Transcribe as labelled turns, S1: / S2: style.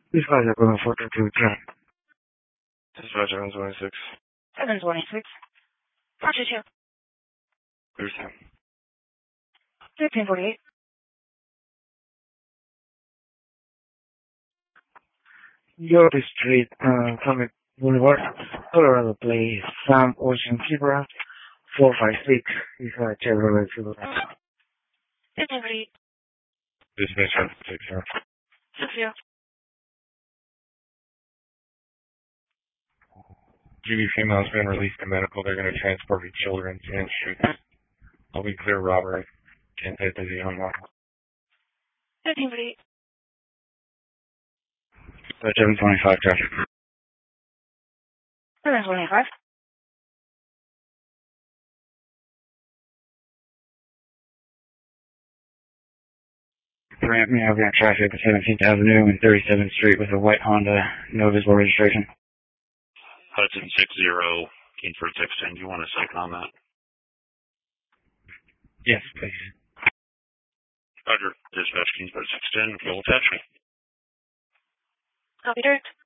S1: Please fly that going 422 turn.
S2: Dispatch 726.
S3: 726. 422.
S2: Clear 10.
S3: 1548.
S1: York Street, Summit Boulevard, Colorado, please. Sam Ocean Zebra 456 is a Chevrolet Silverado.
S3: 1548.
S2: Dispatch 760.
S3: 60.
S2: GB female's been released to medical. They're going to transport your children and shoot. I'll be clear robbery. Can't hit the young one.
S3: 1548.
S2: Dispatch 725 traffic.
S3: 725.
S1: Ramp me over in traffic at 17th Avenue and 37th Street with a white Honda, no visible registration.
S4: Hudson 60, Kingsford 610. Do you want a second on that?
S1: Yes, please.
S4: Roger. Dispatch Kingsford 610. Fuel attachment.
S3: Copy direct.